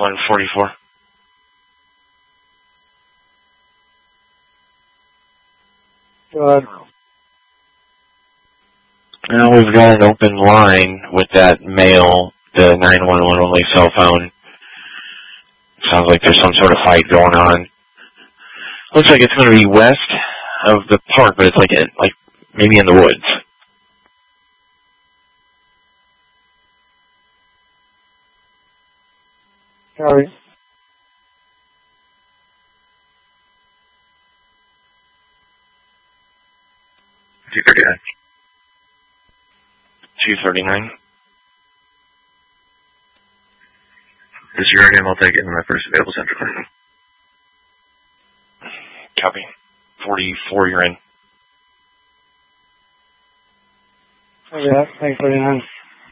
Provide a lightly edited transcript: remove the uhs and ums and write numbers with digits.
144. Go ahead. Now we've got an open line with that male, the 911 only cell phone. Sounds like there's some sort of fight going on. Looks like it's going to be west of the park, but it's like maybe in the woods. Sorry. 239. 239. This is your name. I'll take it in my first available central. Copy. 44, you're in. Yeah, thanks, 39.